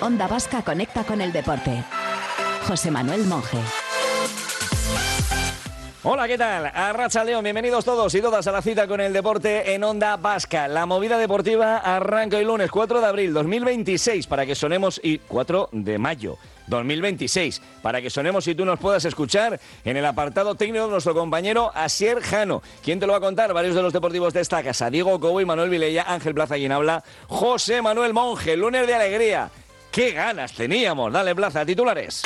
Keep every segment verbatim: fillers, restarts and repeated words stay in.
Onda Vasca conecta con el deporte. José Manuel Monje. Hola, ¿qué tal? Arratsaldeon, bienvenidos todos y todas a la cita con el deporte en Onda Vasca. La movida deportiva arranca el lunes cuatro de abril dos mil veintiséis para que sonemos y cuatro de mayo dos mil veintiséis para que sonemos y tú nos puedas escuchar en el apartado técnico de nuestro compañero Asier Jano. ¿Quién te lo va a contar? Varios de los deportivos de esta casa: Diego Cobo y Manuel Vilella, Ángel Plaza quien habla, José Manuel Monje. Lunes de alegría. ¡Qué ganas teníamos! Dale, Plaza, titulares.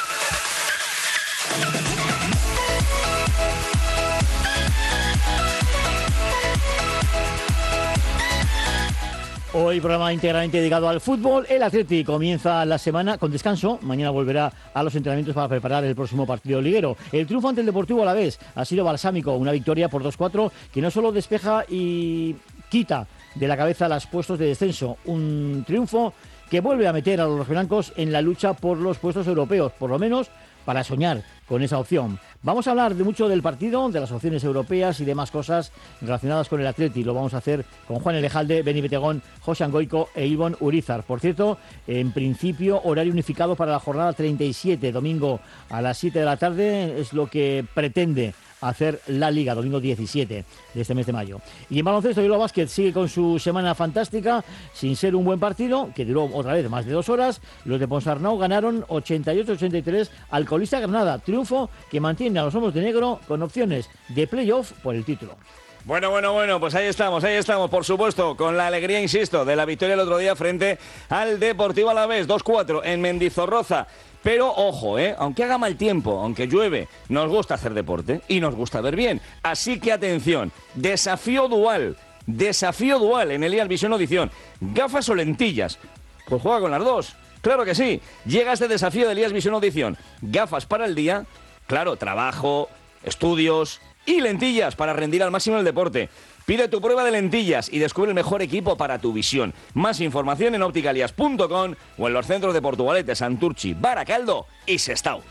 Hoy programa íntegramente dedicado al fútbol. El Atleti comienza la semana con descanso. Mañana volverá a los entrenamientos para preparar el próximo partido liguero. El triunfo ante el Deportivo Alavés ha sido balsámico. Una victoria por dos cuatro que no solo despeja y quita de la cabeza los puestos de descenso. Un triunfo que vuelve a meter a los rojiblancos en la lucha por los puestos europeos, por lo menos para soñar con esa opción. Vamos a hablar de mucho del partido, de las opciones europeas y demás cosas relacionadas con el Atleti. Lo vamos a hacer con Juan Elejalde, Beni Betegón, José Angoico e Ivonne Urizar. Por cierto, en principio, horario unificado para la jornada treinta y siete, domingo a las siete de la tarde, es lo que pretende hacer la Liga, domingo diecisiete de este mes de mayo. Y en baloncesto, Bilbao Basket sigue con su semana fantástica, sin ser un buen partido, que duró otra vez más de dos horas. Los de Ponsarnau ganaron ochenta y ocho a ochenta y tres al colista Granada, triunfo que mantiene a los homos de negro con opciones de playoff por el título. Bueno, bueno, bueno, pues ahí estamos, ahí estamos, por supuesto, con la alegría, insisto, de la victoria el otro día frente al Deportivo Alavés, dos cuatro en Mendizorroza. Pero ojo, ¿eh? Aunque haga mal tiempo, aunque llueve, nos gusta hacer deporte y nos gusta ver bien. Así que atención, desafío dual, desafío dual en Elías Visión Audición. ¿Gafas o lentillas? Pues juega con las dos, claro que sí. Llega este desafío de Elías Visión Audición. Gafas para el día, claro, trabajo, estudios y lentillas para rendir al máximo en el deporte. Pide tu prueba de lentillas y descubre el mejor equipo para tu visión. Más información en opticalias punto com o en los centros de Portugalete, Santurchi, Baracaldo y Sestao.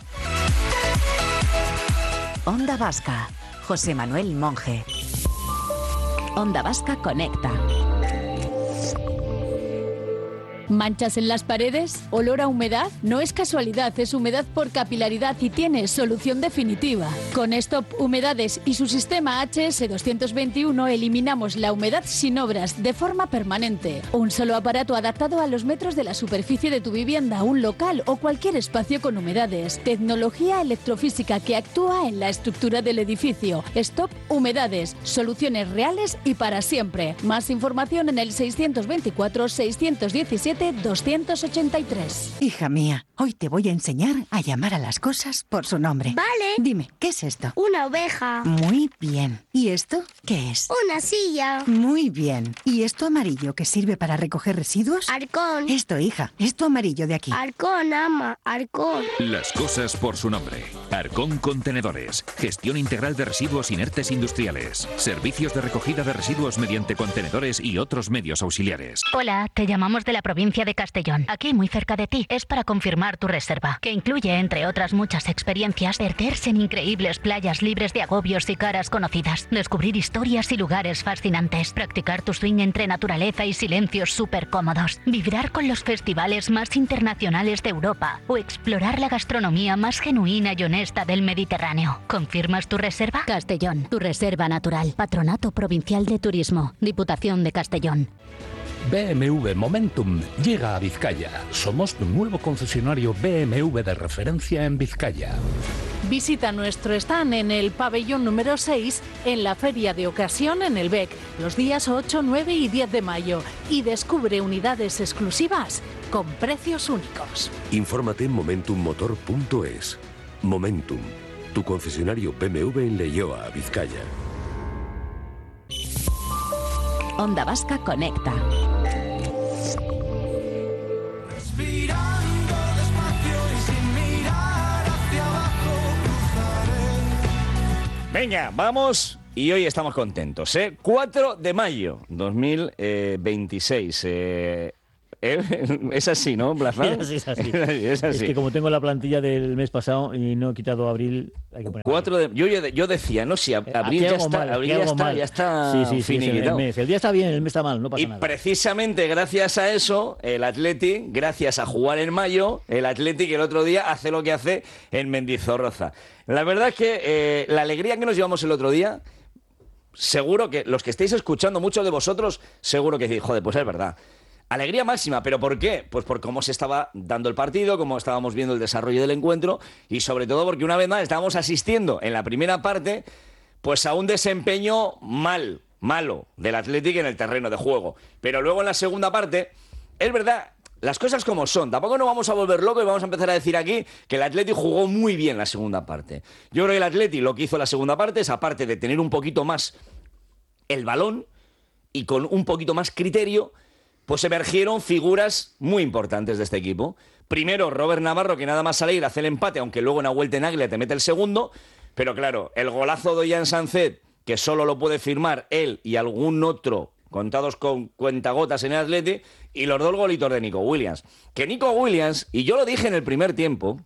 Onda Vasca, José Manuel Monje. Onda Vasca conecta. ¿Manchas en las paredes? ¿Olor a humedad? No es casualidad, es humedad por capilaridad y tiene solución definitiva. Con Stop Humedades y su sistema H S doscientos veintiuno eliminamos la humedad sin obras de forma permanente. Un solo aparato adaptado a los metros de la superficie de tu vivienda, un local o cualquier espacio con humedades. Tecnología electrofísica que actúa en la estructura del edificio. Stop Humedades, soluciones reales y para siempre. Más información en el seiscientos veinticuatro seiscientos diecisiete doscientos ochenta y tres. Hija mía, hoy te voy a enseñar a llamar a las cosas por su nombre. Vale. Dime, ¿qué es esto? Una oveja. Muy bien. ¿Y esto qué es? Una silla. Muy bien. ¿Y esto amarillo que sirve para recoger residuos? Arcón. Esto, hija, esto amarillo de aquí. Arcón, ama, Arcón. Las cosas por su nombre. Arcón Contenedores. Gestión integral de residuos inertes industriales. Servicios de recogida de residuos mediante contenedores y otros medios auxiliares. Hola, te llamamos de la provincia de Castellón, aquí muy cerca de ti. Es para confirmar tu reserva, que incluye, entre otras muchas experiencias, verterse en increíbles playas libres de agobios y caras conocidas, descubrir historias y lugares fascinantes, practicar tu swing entre naturaleza y silencios súper cómodos, vibrar con los festivales más internacionales de Europa o explorar la gastronomía más genuina y honesta del Mediterráneo. ¿Confirmas tu reserva? Castellón, tu reserva natural. Patronato Provincial de Turismo, Diputación de Castellón. B M W Momentum llega a Vizcaya. Somos tu nuevo concesionario B M W de referencia en Vizcaya. Visita nuestro stand en el pabellón número seis en la Feria de Ocasión en el B E C los días ocho, nueve y diez de mayo y descubre unidades exclusivas con precios únicos. Infórmate en momentum motor punto es. Momentum, tu concesionario B M W en Leioa, Vizcaya. Onda Vasca conecta. Respirando despacio y sin mirar hacia abajo cruzaré. Venga, vamos. Y hoy estamos contentos, ¿eh? cuatro de mayo dos mil veintiséis. Eh, ¿Eh? Es así, ¿no, Blazán? Es así, es así. es así. Es que como tengo la plantilla del mes pasado y no he quitado abril, hay que poner... Cuatro de, yo, yo, yo decía, no, si abril Aquí ya algo está, mal, abril aquí ya algo está, mal. ya está Sí, sí, sí, es el- el finiquitado. mes. El día está bien, el mes está mal, no pasa Y nada. precisamente gracias a eso, el Atleti, gracias a jugar en mayo, el Atleti que el otro día hace lo que hace en Mendizorroza. La verdad es que eh, la alegría que nos llevamos el otro día, seguro que los que estáis escuchando, muchos de vosotros, seguro que decís, joder, pues es verdad. Alegría máxima, ¿pero por qué? Pues por cómo se estaba dando el partido, cómo estábamos viendo el desarrollo del encuentro y sobre todo porque una vez más estábamos asistiendo en la primera parte pues a un desempeño mal, malo del Athletic en el terreno de juego. Pero luego en la segunda parte, es verdad, las cosas como son. Tampoco nos vamos a volver locos y vamos a empezar a decir aquí que el Athletic jugó muy bien la segunda parte. Yo creo que el Athletic lo que hizo la segunda parte es, aparte de tener un poquito más el balón y con un poquito más criterio, pues emergieron figuras muy importantes de este equipo. Primero, Robert Navarro, que nada más salir hace el empate, aunque luego en una vuelta en Aglia te mete el segundo. Pero claro, el golazo de Ollán Sánchez, que solo lo puede firmar él y algún otro, contados con cuentagotas en el Atleti, y los dos golitos de Nico Williams. Que Nico Williams, y yo lo dije en el primer tiempo,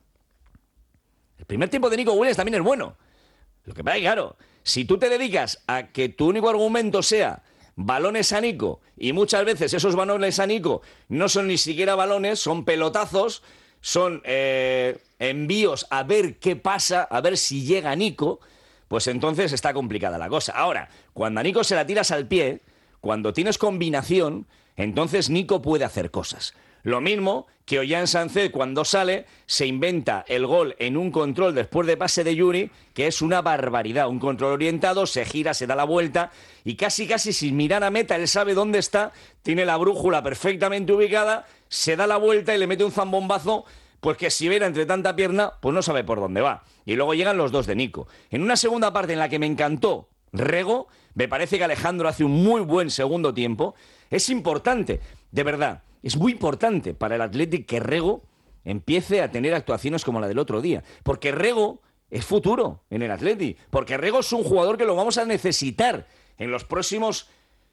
el primer tiempo de Nico Williams también es bueno. Lo que pasa es que, claro, si tú te dedicas a que tu único argumento sea balones a Nico, y muchas veces esos balones a Nico no son ni siquiera balones, son pelotazos, son eh, envíos a ver qué pasa, a ver si llega Nico, pues entonces está complicada la cosa. Ahora, cuando a Nico se la tiras al pie, cuando tienes combinación, entonces Nico puede hacer cosas. Lo mismo que Ollán Sánchez, cuando sale, se inventa el gol en un control después de pase de Yuri, que es una barbaridad. Un control orientado, se gira, se da la vuelta y casi, casi sin mirar a meta, él sabe dónde está, tiene la brújula perfectamente ubicada, se da la vuelta y le mete un zambombazo, pues que si viera entre tanta pierna, pues no sabe por dónde va. Y luego llegan los dos de Nico. En una segunda parte en la que me encantó Rego, me parece que Alejandro hace un muy buen segundo tiempo. Es importante, de verdad. Es muy importante para el Athletic que Rego empiece a tener actuaciones como la del otro día. Porque Rego es futuro en el Athletic. Porque Rego es un jugador que lo vamos a necesitar en los próximos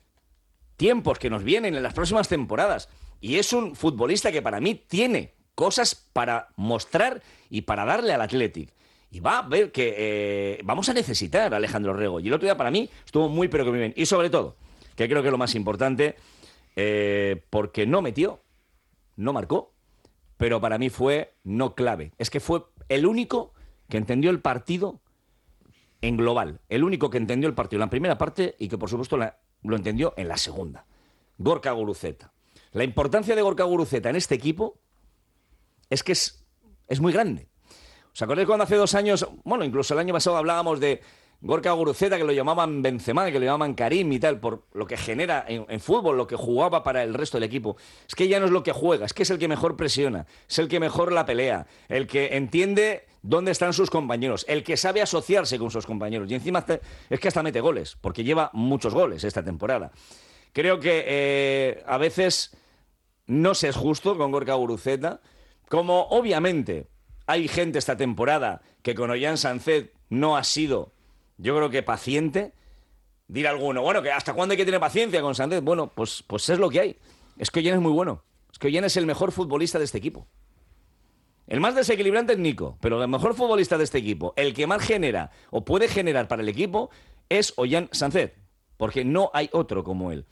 tiempos que nos vienen, en las próximas temporadas. Y es un futbolista que para mí tiene cosas para mostrar y para darle al Athletic. Y va a ver que eh, vamos a necesitar a Alejandro Rego. Y el otro día para mí estuvo muy pero que muy bien. Y sobre todo, que creo que es lo más importante... Eh, porque no metió, no marcó, pero para mí fue no clave. Es que fue el único que entendió el partido en global, el único que entendió el partido en la primera parte y que por supuesto la, lo entendió en la segunda. Gorka Guruceta. La importancia de Gorka Guruceta en este equipo es que es, es muy grande. ¿Os acordáis cuando hace dos años, bueno, incluso el año pasado hablábamos de Gorka Guruceta, que lo llamaban Benzema, que lo llamaban Karim y tal, por lo que genera en, en fútbol, lo que jugaba para el resto del equipo? Es que ya no es lo que juega, es que es el que mejor presiona, es el que mejor la pelea, el que entiende dónde están sus compañeros, el que sabe asociarse con sus compañeros. Y encima es que hasta mete goles, porque lleva muchos goles esta temporada. Creo que eh, a veces no se es justo con Gorka Guruceta, como obviamente hay gente esta temporada que con Ollán Sánchez no ha sido... Yo creo que paciente, dirá alguno, bueno, que ¿hasta cuándo hay que tener paciencia con Sánchez? Bueno, pues, pues es lo que hay. Es que Ollán es muy bueno. Es que Ollán es el mejor futbolista de este equip. El más desequilibrante es Nico, pero el mejor futbolista de este equipo, el que más genera o puede generar para el equipo, es Ollán Sánchez, porque no hay otro como él.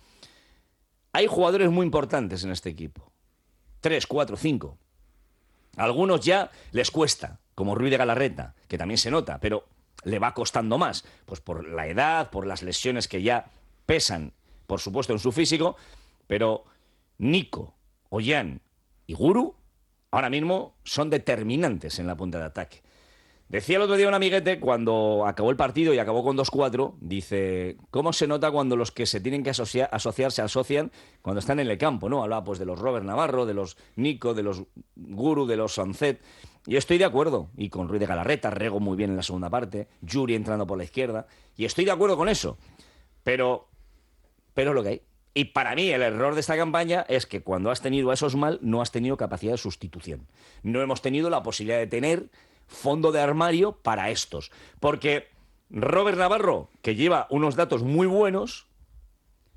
Hay jugadores muy importantes en este equipo. Tres, cuatro, cinco. A algunos ya les cuesta, como Ruiz de Galarreta, que también se nota, pero... le va costando más, pues por la edad, por las lesiones que ya pesan, por supuesto, en su físico, pero Nico, Ollán y Guru ahora mismo son determinantes en la punta de ataque. Decía el otro día un amiguete, cuando acabó el partido y acabó con dos cuatro, dice, ¿cómo se nota cuando los que se tienen que asociar, asociar se asocian cuando están en el campo, ¿no? Hablaba pues de los Robert Navarro, de los Nico, de los Guru, de los Sánchez. Y estoy de acuerdo, y con Ruiz de Galarreta, Rego muy bien en la segunda parte, Yuri entrando por la izquierda, y estoy de acuerdo con eso, pero, pero es lo que hay. Y para mí el error de esta campaña es que cuando has tenido a esos mal, no has tenido capacidad de sustitución. No hemos tenido la posibilidad de tener fondo de armario para estos. Porque Robert Navarro, que lleva unos datos muy buenos,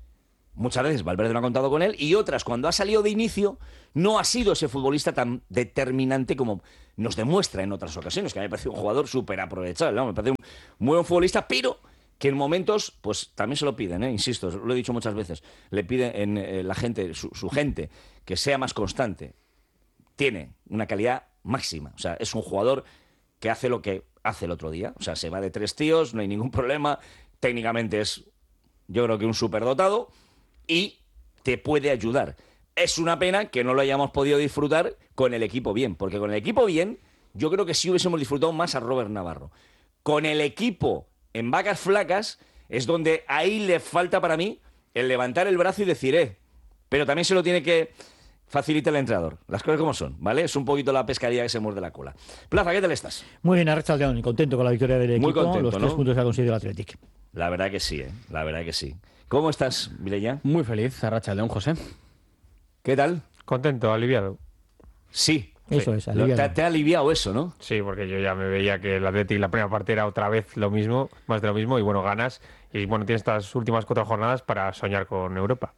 Muchas veces Valverde no ha contado con él y otras, cuando ha salido de inicio, no ha sido ese futbolista tan determinante como nos demuestra en otras ocasiones, que a mí me parece un jugador súper aprovechable, ¿no? Me parece un muy buen futbolista, pero que en momentos, pues también se lo piden, ¿eh? Insisto, lo he dicho muchas veces, le piden en, eh, la gente, su, su gente, que sea más constante. Tiene una calidad máxima, o sea, es un jugador que hace lo que hace el otro día, o sea, se va de tres tíos, no hay ningún problema, técnicamente es, yo creo que un superdotado, y te puede ayudar. Es una pena que no lo hayamos podido disfrutar con el equipo bien, porque con el equipo bien, yo creo que sí hubiésemos disfrutado más a Robert Navarro. Con el equipo en vacas flacas, es donde ahí le falta para mí el levantar el brazo y decir, eh, pero también se lo tiene que facilitar el entrenador. Las cosas como son, ¿vale? Es un poquito la pescaría que se muerde la cola. Plaza, ¿qué tal estás? Muy bien, Arrachaldeón, y contento con la victoria del equipo. Muy contento, los tres ¿no? puntos que ha conseguido el Athletic. La verdad que sí, ¿eh? La verdad que sí. ¿Cómo estás, Mireia? Muy feliz, Arrachaldeón, José. ¿Qué tal? Contento, aliviado. Sí. Eso sí. es, aliviado. Te, te ha aliviado eso, ¿no? Sí, porque yo ya me veía que el Atleti la primera parte era otra vez lo mismo, más de lo mismo, y bueno, ganas. Y bueno, tienes estas últimas cuatro jornadas para soñar con Europa.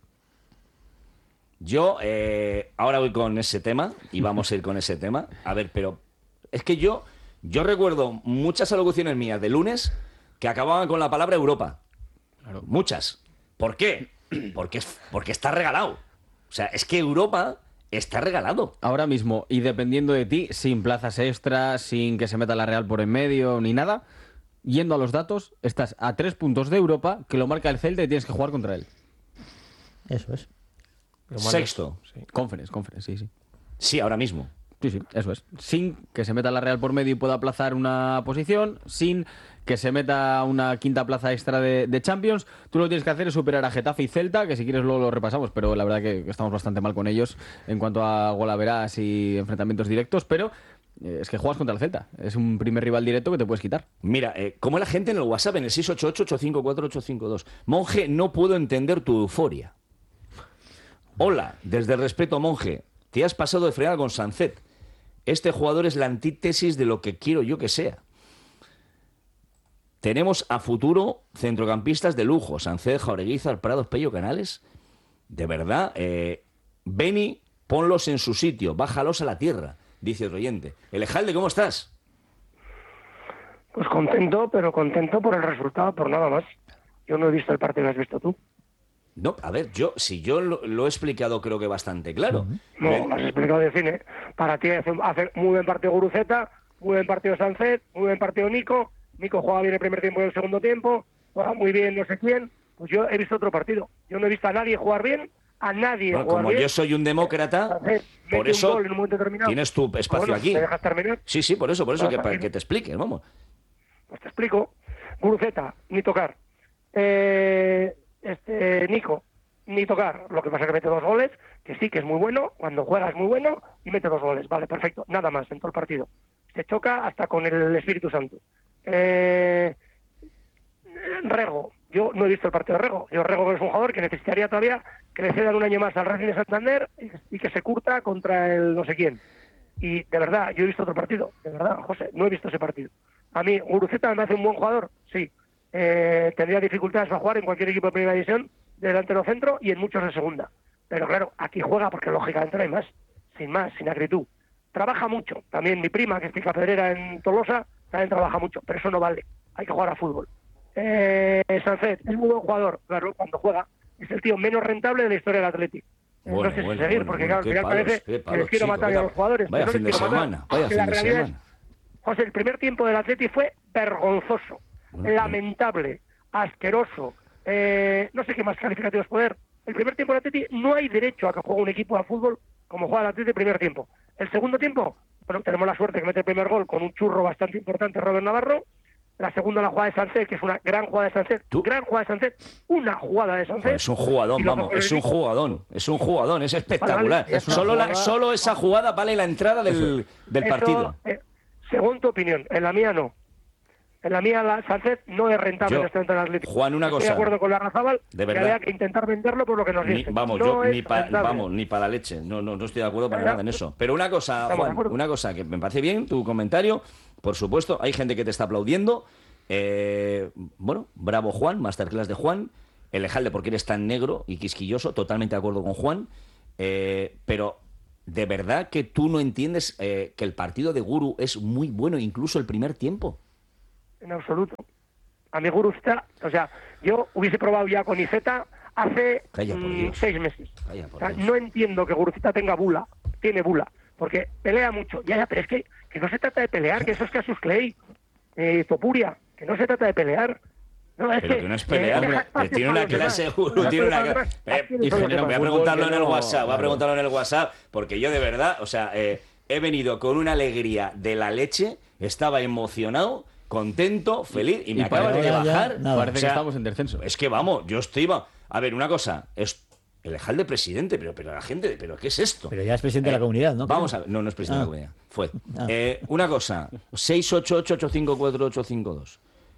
Yo eh, ahora voy con ese tema, y vamos a ir con ese tema. A ver, pero es que yo, yo recuerdo muchas alocuciones mías de lunes que acababan con la palabra Europa. Claro. Muchas. ¿Por qué? Porque, porque está regalado. O sea, es que Europa está regalado. Ahora mismo, y dependiendo de ti, sin plazas extras, sin que se meta la Real por en medio, ni nada, yendo a los datos, estás a tres puntos de Europa, que lo marca el Celta y tienes que jugar contra él. Eso es. Sexto. Sí. Conference, conference, sí, sí. Sí, ahora mismo. Sí, sí, eso es. Sin que se meta la Real por medio y pueda aplazar una posición, sin que se meta una quinta plaza extra de, de Champions. Tú lo que tienes que hacer es superar a Getafe y Celta, que si quieres luego lo repasamos, pero la verdad que estamos bastante mal con ellos en cuanto a golaveras y enfrentamientos directos, pero eh, es que juegas contra el Celta. Es un primer rival directo que te puedes quitar. Mira, eh, como la gente en el WhatsApp, en el seis ocho ocho, ocho cinco cuatro, ocho cinco dos. Monje, no puedo entender tu euforia. Hola, desde el respeto, Monje. Te has pasado de frenada con Sancet. Este jugador es la antítesis de lo que quiero yo que sea. Tenemos a futuro centrocampistas de lujo. Sancet, Jaureguizar, Prados, Pello, Canales. De verdad, eh, Beni, ponlos en su sitio, bájalos a la tierra, dice el oyente. Elejalde, ¿cómo estás? Pues contento, pero contento por el resultado, por nada más. Yo no he visto el partido que has visto tú. No, a ver, yo si yo lo, lo he explicado creo que bastante claro. No, lo has explicado de cine. Para ti hace, hace muy buen partido Guruceta, muy buen partido Sancet, muy buen partido Nico. Nico juega bien el primer tiempo y el segundo tiempo, juega muy bien no sé quién. Pues yo he visto otro partido. Yo no he visto a nadie jugar bien, a nadie bueno, jugar como bien. yo soy un demócrata, Sancet, por eso en un momento determinado. tienes tu espacio bueno, aquí. ¿me dejas terminar? Sí, sí, por eso, por eso, Bueno, que, para que te expliques, vamos. Pues te explico. Guruceta, ni tocar. Eh, este Nico, ni tocar. Lo que pasa es que mete dos goles, que sí que es muy bueno, cuando juega es muy bueno, y mete dos goles. Vale, perfecto. Nada más en todo el partido. Se choca hasta con el Espíritu Santo. Eh, Rego. Yo no he visto el partido de Rego. Yo Rego es un jugador que necesitaría todavía que le cedan un año más al Racing de Santander y que se curta contra el no sé quién. Y de verdad, yo he visto otro partido. De verdad, José, no he visto ese partido. A mí, Guruceta me hace un buen jugador, sí. Eh, tendría dificultades para jugar en cualquier equipo de primera división, de delantero centro y en muchos de segunda. Pero claro, aquí juega porque lógicamente no hay más, sin más, sin acritud. Trabaja mucho. También mi prima, que es Pica Pedrera en Tolosa, también trabaja mucho, pero eso no vale. Hay que jugar a fútbol. Eh, Sancet es muy buen jugador, claro, cuando juega. Es el tío menos rentable de la historia del Atlético. Bueno, no sé si bueno, seguir, bueno, porque bueno, claro, al final palos, parece que palos, les quiero chico, matar vaya, a los jugadores. vaya pero no fin de les quiero semana, matar. vaya Porque fin la de realidad es, semana. José, el primer tiempo del Atleti fue vergonzoso, lamentable, asqueroso, eh, no sé qué más calificativos poder. El primer tiempo del Atleti no hay derecho a que juegue un equipo de fútbol como juega el Atleti el primer tiempo. El segundo tiempo, bueno, tenemos la suerte que mete el primer gol con un churro bastante importante Robert Navarro. La segunda, la jugada de Sancet, que es una gran jugada de Sancet. Gran jugada de Sancet. Una jugada de Sancet. Bueno, es un jugadón, vamos, es un jugadón, es un jugadón, es espectacular. Vale, vale, es solo, la, jugada... solo esa jugada vale la entrada del, del Eso, partido. Eh, según tu opinión, en la mía no. En la mía, la Sancet no es rentable Yo, en este momento en el Atlético. Juan, una Estoy cosa. de acuerdo con la Razabal, De que verdad. había que intentar venderlo por lo que nos Ni- dicen. vamos, no yo es ni para rentable. vamos, ni para la leche. No, no, no estoy de acuerdo para ¿Verdad? nada en eso. Pero una cosa, Estamos de Juan, acuerdo. una cosa que me parece bien, tu comentario, por supuesto, hay gente que te está aplaudiendo. Eh, bueno, bravo Juan, masterclass de Juan. el Ejalde porque eres tan negro y quisquilloso, totalmente de acuerdo con Juan, eh, pero ¿de verdad que tú no entiendes eh, que el partido de Guru es muy bueno, incluso el primer tiempo? En absoluto. A mi Guru está, o sea, yo hubiese probado ya con Iceta hace Calla, por mm, Dios. seis meses. Calla, por O sea, Dios. no entiendo que Guruceta tenga bula, tiene bula, porque pelea mucho. Ya, ya, pero es que, que no se trata de pelear, que eso es Cassius Clay, eh, Topuria, que no se trata de pelear. No, es Pero que, que no es pelear, eh, hombre, deja que tiene una espacio para los clase, demás. Guru, Deja tiene una espacio para clase. los demás. Eh, Aquí no son los voy a demás. preguntarlo en el no, WhatsApp, voy a claro. preguntarlo en el WhatsApp, porque yo de verdad, o sea, eh, he venido con una alegría de la leche, estaba emocionado, contento, feliz, y me Y acaba parece de que ya- bajar. nada. Parece O sea, que estamos en descenso. Es que vamos, yo estoy... va- A ver, una cosa, es el Ejalde presidente, pero, pero la gente, ¿pero qué es esto? Pero ya es presidente de la comunidad, ¿no? Vamos a ver, no, no es presidente Ah. de la comunidad, fue. Ah. Eh, una cosa, seis ocho ocho ocho cinco cuatro ocho cinco dos.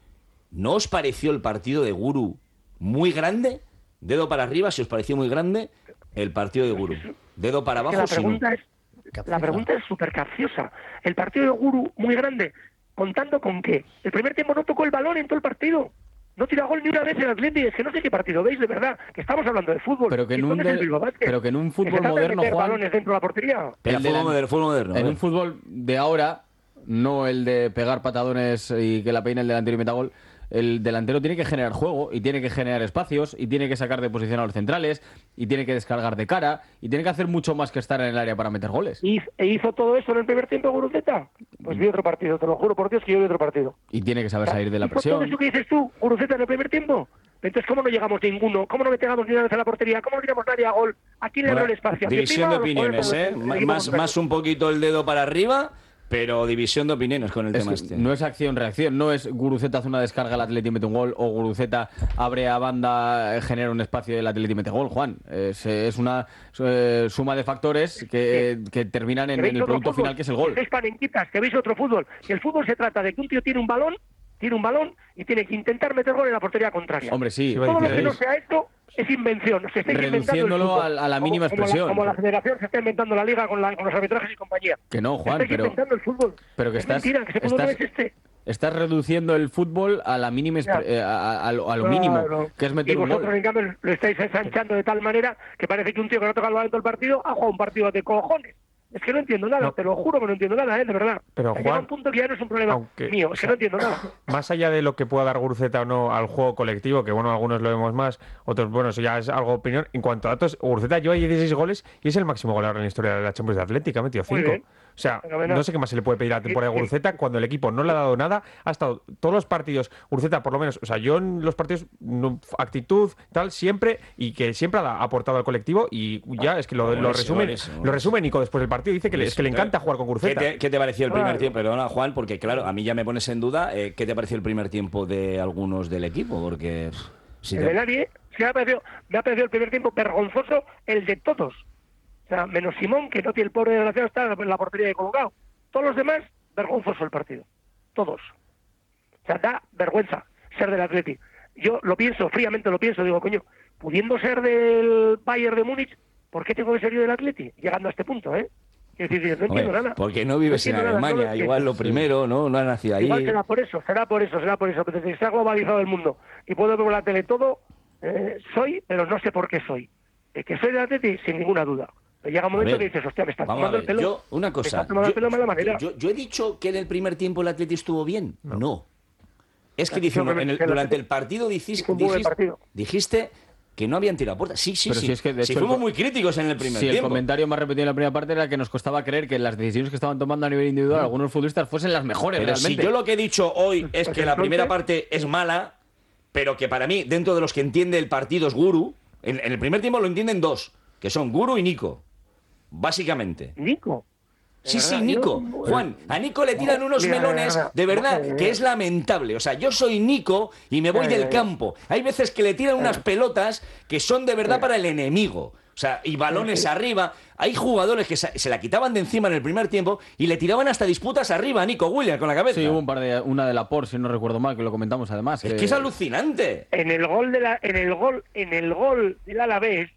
¿No os pareció el partido de Guru muy grande? Dedo para arriba, si os pareció muy grande el partido de Guru. Dedo para Que abajo, la si no. pregunta es la pregunta es súper capciosa. El partido de Guru, muy grande, contando con que el primer tiempo no tocó el balón en todo el partido. No tira gol ni una vez el Atlético. Es que no sé qué partido veis, de verdad. Que estamos hablando de fútbol. Pero que en ¿Y un dónde es el de- Bilbao Basket? pero que en un Que se fútbol trata de moderno, meter Juan, balones dentro de la portería. El de fútbol la- moderno, fútbol moderno. En eh. un fútbol de ahora, no el de pegar patadones y que la peine el delantero y meta gol. El delantero tiene que generar juego y tiene que generar espacios y tiene que sacar de posición a los centrales y tiene que descargar de cara y tiene que hacer mucho más que estar en el área para meter goles. ¿Y e hizo todo eso en el primer tiempo Guruceta? Pues vi otro partido, te lo juro por Dios que yo vi otro partido. Y tiene que saber salir de la ¿Hizo todo presión. eso que dices tú, Guruceta, en el primer tiempo? Entonces, ¿cómo no llegamos ninguno? ¿Cómo no metemos ni una vez a la portería? ¿Cómo no tiramos nadie a gol? ¿A quién le Bueno, abrió el espacio? ¿A división de Pietima o los opiniones, ¿eh? jugadores Ma- del Más, equipo más un poquito el dedo para arriba, pero división de opiniones con el Es tema que este. no es acción-reacción, no es Guruceta hace una descarga, el Atleti mete un gol, o Guruceta abre a banda, eh, genera un espacio y el Atleti mete gol, Juan. Es, eh, es una eh, suma de factores que, que terminan en, Que veis en el otro producto fútbol, final, que es el gol. Que veis panenquitas, que veis otro fútbol. Que el fútbol se trata de que un tío tiene un balón, tiene un balón y tiene que intentar meter gol en la portería contraria. Hombre, sí. Todo lo que no sea esto es invención. Se está inventando el Reduciéndolo fútbol. a- a la Como- mínima como la- expresión. Como la, federación se está inventando la liga con, la- con los arbitrajes y compañía. Que no, Juan, Estáis pero, inventando el fútbol. pero que es estás, mentira, que ese fútbol estás, no es este. estás reduciendo el fútbol a la mínima expre- Ya. eh, a, a lo, a lo Claro. mínimo, que es meter y un vosotros, gol. en cambio, lo estáis ensanchando de tal manera que parece que un tío que no toca el balón en todo el partido ha jugado un partido de cojones. Es que no entiendo nada, No. te lo juro que no entiendo nada, ¿eh? De verdad. Pero, Ha llegado Juan, un punto que ya no es un problema aunque- mío, es que no entiendo nada. Más allá de lo que pueda dar Guruceta o no al juego colectivo, que bueno, algunos lo vemos más, otros, bueno, eso ya es algo de opinión. En cuanto a datos, Guruceta lleva dieciséis goles y es el máximo goleador en la historia de la Champions de Atlética, ha metido Muy cinco. bien. O sea, Fenomenal. no sé qué más se le puede pedir a la temporada de Sí, sí. Guruceta cuando el equipo no le ha dado nada. Ha estado todos los partidos, Guruceta por lo menos, o sea, yo en los partidos, no, actitud, tal, siempre, y que siempre ha aportado al colectivo y ya es que lo, lo Buenísimo, resumen, buenísimo. lo resume Nico después del partido, dice que le, es que le encanta jugar con ¿Qué Guruceta. te, qué te pareció el primer Claro. tiempo? Perdona, Juan, porque claro, a mí ya me pones en duda. eh, ¿Qué te pareció el primer tiempo de algunos del equipo? Porque pff, si El te- de nadie, sí me ha parecido, me ha parecido el primer tiempo vergonzoso el de todos. O sea, menos Simón, que no tiene el pobre desgraciado, está en la portería de colocado. Todos los demás, vergonzoso el partido. Todos. O sea, da vergüenza ser del Atleti. Yo lo pienso, fríamente lo pienso, digo, coño, pudiendo ser del Bayern de Múnich, ¿por qué tengo que ser yo del Atleti? Llegando a este punto, ¿eh? Es decir, no Hombre, entiendo nada. porque no vives No en entiendo nada, no lo Alemania, entiendo. igual lo primero, ¿no? No has nacido ahí. Igual será por eso, será por eso, será por eso. Pero desde que se ha globalizado el mundo y puedo ver por la tele todo, eh, soy, pero no sé por qué soy. Eh, que soy del Atleti, sin ninguna duda. Pero llega un A momento ver, que dices, hostia, me estás Vamos a tomando el ver, pelo. yo, una Me cosa. estás tomando el yo- pelo de mala manera. Yo, yo he dicho que en el primer tiempo el Atleti estuvo bien. No. Es que Has dicho dijimos, que en el- el durante Atleti el partido dijiste, hizo un buen dijiste, partido. dijiste que no habían tirado a puerta. Sí, sí, Pero sí. si es que, de Sí, hecho, fuimos el- muy críticos en el primer Sí, el tiempo. comentario más repetido en la primera parte era que nos costaba creer que las decisiones que estaban tomando a nivel individual algunos futbolistas fuesen las mejores Pero realmente. si yo lo que he dicho hoy es Pues que la entonces- primera parte es mala, pero que para mí, dentro de los que entiende el partido es Guru, en, en el primer tiempo lo entienden dos, que son Guru y Nico, básicamente. Nico. Sí, De sí, verdad, Nico. yo- Juan, a Nico le tiran unos Mira, melones, mira, de verdad, mira. que es lamentable. O sea, yo soy Nico y me voy Ya, del ya, ya. campo. Hay veces que le tiran unas pelotas que son de verdad para el enemigo. O sea, y balones arriba. Hay jugadores que se se la quitaban de encima en el primer tiempo y le tiraban hasta disputas arriba a Nico Williams con la cabeza. Sí, hubo un par de, una de la Por, si no recuerdo mal, que lo comentamos además. Es que es alucinante. En el gol de la, en el gol, en el gol del Alavés,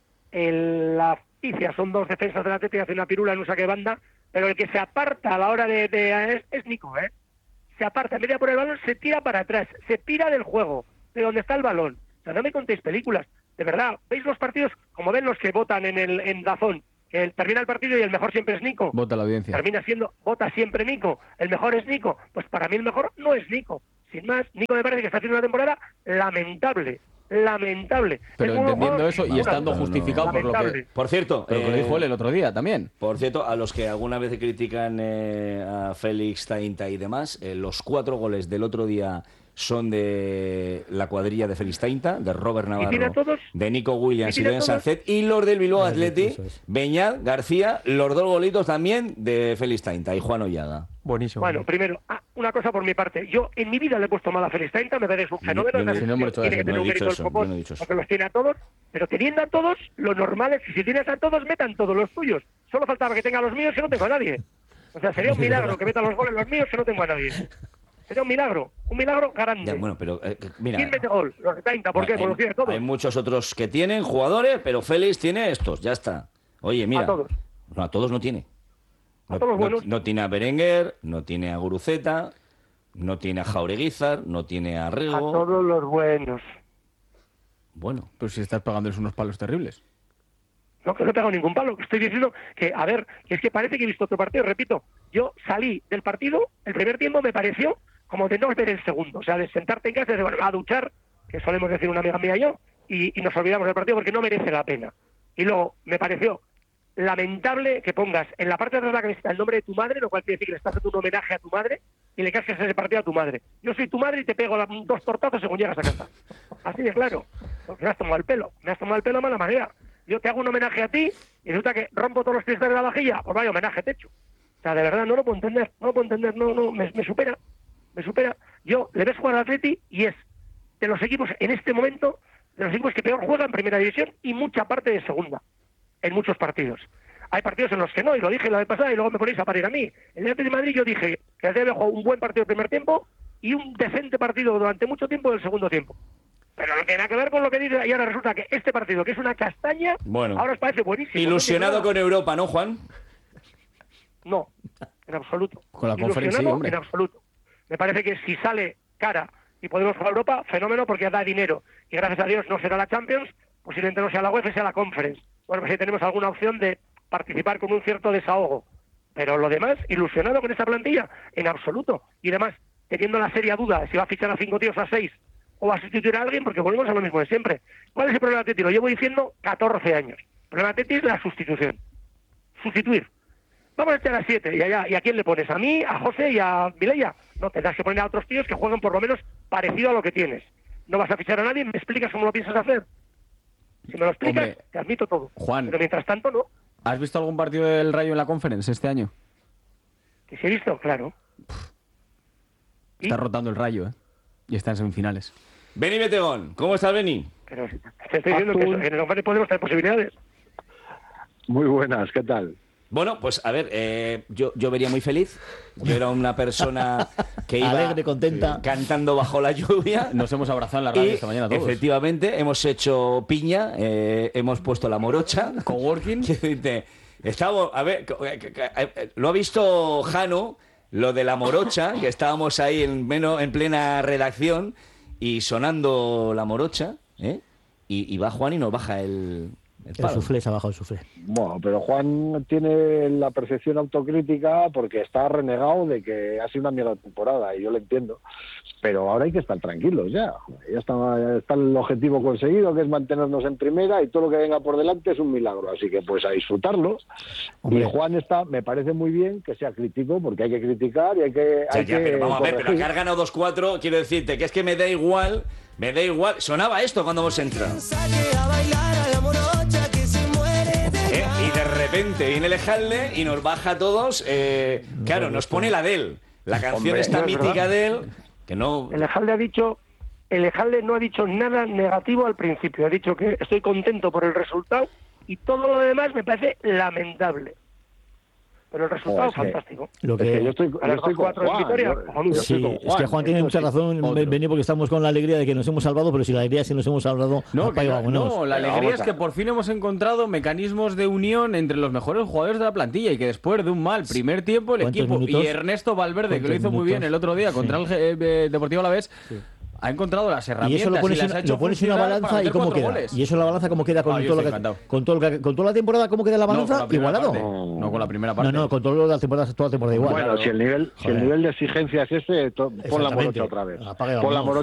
el, la picia son dos defensas del Atleti, hace una pirula en un saque de banda, pero el que se aparta a la hora de, de- es, es Nico, ¿eh? Se aparta, en vez de por el balón, se tira para atrás, se tira del juego, de donde está el balón, O sea, no me contéis películas. De verdad, ¿veis los partidos como ven los que votan en el en Dazón? Que el, termina el partido y el mejor siempre es Nico. Vota la audiencia. Termina siendo, vota siempre Nico. El mejor es Nico. Pues para mí el mejor no es Nico. Sin más, Nico me parece que está haciendo una temporada lamentable. Lamentable. Pero Es un entendiendo jugador eso y sin estando duda. justificado por lo que, Lamentable. Por cierto, por lo que eh, dijo él el otro día también. Por cierto, a los que alguna vez critican eh, a Félix Tainta y demás, eh, los cuatro goles del otro día son de la cuadrilla de Félix Tainta, de Robert tiene a Navarro, todos? de Nico Williams ¿Y y tiene de a todos? Sánchez, y los del Bilbao Eso Athletic, es. Beñat, García, los dos golitos también de Félix Tainta y Juan Ollaga. Buenísimo. Bueno, primero, ah, una cosa por mi parte. Yo en mi vida le he puesto mal a Félix Tainta, me parece un fenómeno. yo no- es yo no hemos hecho tiene eso, que no tener he un dicho mérito el eso, fútbol, yo no he dicho eso. porque los tiene a todos, pero teniendo a todos, lo normal es que si tienes a todos, metan todos los tuyos. Solo faltaba que tenga los míos, que no tengo a nadie. O sea, sería un milagro que metan los goles los míos, que no tengo a nadie. Sería un milagro, un milagro grande. Ya, bueno, pero eh, mira, ¿Quién mete gol? Los de Tainta, ¿por qué? hay, Por los tiene todos. hay muchos otros que tienen jugadores, pero Félix tiene estos, ya está. Oye, mira, A todos. no, a todos no tiene. A No, todos los no- buenos. no tiene a Berenguer, no tiene a Guruceta, no tiene a Jaureguizar, no tiene a A Rego. todos los buenos. Bueno, Pero si estás pagándoles unos palos terribles. No, que no he pegado ningún palo. Que estoy diciendo que, a ver, que es que parece que he visto otro partido. Repito, yo salí del partido, el primer tiempo me pareció como de no ver el segundo. O sea, de sentarte en casa y de, bueno, a duchar, que solemos decir una amiga mía y yo, y, y nos olvidamos del partido porque no merece la pena. Y luego me pareció lamentable que pongas en la parte de atrás de la camiseta el nombre de tu madre, lo cual quiere decir que le estás haciendo un homenaje a tu madre y le casques ese partido a tu madre. Yo soy tu madre y te pego la- dos tortazos según llegas a casa. Así de claro. Porque me has tomado el pelo. Me has tomado el pelo de mala manera. Yo te hago un homenaje a ti y resulta que rompo todos los cristales de la vajilla. Pues vaya homenaje te hecho. O sea, de verdad, no lo puedo entender. No lo puedo entender. No, no, me, me supera. Me supera. Yo le ves jugar al Atleti y es de los equipos en este momento, de los equipos que peor juegan en primera división y mucha parte de segunda. En muchos partidos. Hay partidos en los que no, y lo dije la vez pasada, y luego me ponéis a parir a mí. En el Atlético de Madrid yo dije que el Atlético jugó un buen partido del primer tiempo y un decente partido durante mucho tiempo del segundo tiempo. Pero no tiene nada que ver con lo que dice, y ahora resulta que este partido, que es una castaña, Bueno. ahora os parece buenísimo. ilusionado ¿No? con Europa, ¿no, Juan? No, en absoluto. Con la Ilusionado Conference, sí, hombre. en absoluto. Me parece que si sale cara y podemos jugar a Europa, fenómeno, porque da dinero. Y gracias a Dios no será la Champions, posiblemente no sea la UEFA, sea la Conference. Bueno, pues ahí tenemos alguna opción de participar con un cierto desahogo. Pero lo demás, ilusionado con esa plantilla, en absoluto. Y además, teniendo la seria duda si va a fichar a cinco tíos a seis o va a sustituir a alguien, porque volvemos a lo mismo de siempre. ¿Cuál es el problema de Atleti? Lo llevo diciendo catorce años. El problema de Atleti es la sustitución. Sustituir. Vamos a echar a siete. ¿Y, allá, ¿Y a quién le pones? ¿A mí, a José y a Mireia? No, tendrás que poner a otros tíos que jueguen por lo menos parecido a lo que tienes. No vas a fichar a nadie, ¿me explicas cómo lo piensas hacer? Si me lo explicas, Hombre, te admito todo. Juan. Pero mientras tanto, no. ¿Has visto algún partido del Rayo en la Conference este año? Que si he visto, claro. Está rotando el Rayo, ¿eh? Y está en semifinales. Beni Betegón, ¿cómo estás, Beni? Pero te estoy diciendo que eso, en el Conference podemos tener posibilidades. Muy buenas, ¿qué tal? Bueno, pues a ver, eh, yo, yo vería muy feliz. Yo era una persona que iba Alegre, contenta. cantando bajo la lluvia. Nos hemos abrazado en la radio Y, esta mañana todos. efectivamente, hemos hecho piña, eh, hemos puesto la morocha. Coworking. Estamos, a ver, co- eh, que- que- eh, lo ha visto Jano, lo de la morocha, que estábamos ahí en, meno- en plena redacción y sonando la morocha, ¿eh? Y, y va Juan y nos baja el, el El palo. suflé, se ha bajado el suflé. Bueno, pero Juan tiene la percepción autocrítica porque está renegado de que ha sido una mierda temporada, y yo lo entiendo. Pero ahora hay que estar tranquilos ya. Ya está, ya está el objetivo conseguido, que es mantenernos en primera, y todo lo que venga por delante es un milagro. Así que pues a disfrutarlo. Hombre. Y Juan está, me parece muy bien que sea crítico, porque hay que criticar y hay que... Ya, hay ya, que pero vamos a ver, pero corregir. que has ganado dos cuatro, quiero decirte que es que me da igual, me da igual. Sonaba esto cuando hemos entrado. ¿Eh? Y de repente viene el Ejalde y nos baja a todos. eh, claro, nos pone la de él. La canción Hombre, esta no es mítica verdad. de él, que no... El Ejalde ha dicho, el Ejalde no ha dicho nada negativo al principio. Ha dicho que estoy contento por el resultado y todo lo demás me parece lamentable. Pero el resultado Joder, es que- fantástico. Lo Es que- que yo estoy, A yo las estoy con cuatro en Juan. Vitoria, yo- cojonudo. yo estoy Sí, con es que Juan, Juan tiene eso mucha sí. razón, Otro. Benny, porque estamos con la alegría de que nos hemos salvado, pero si la alegría es que nos hemos salvado, No, apaga y que- vámonos. no, la Pero alegría vamos es a- que por fin hemos encontrado mecanismos de unión entre los mejores jugadores de la plantilla, y que después de un mal primer tiempo el ¿Cuántos equipo minutos? y Ernesto Valverde, que lo ¿Cuántos hizo muy bien minutos? el otro día contra Sí. el eh, Deportivo Alavés, ha encontrado las Y herramientas eso lo pones, las en, ha hecho lo pones en una funcionar para balanza y meter cómo cuatro queda. goles. Y eso en la balanza cómo queda con, Ah, yo todo, lo estoy que, encantado. con, todo lo que- con toda la temporada, cómo queda la No, con balanza, la primera igualado. parte. No con la primera parte. No, no, con todo lo de la temporada, toda la temporada igual. Bueno, si el nivel, si el Joder. nivel de exigencia es ese, to- pon la Exactamente. morocha otra vez. Apaga y Pon la vámonos.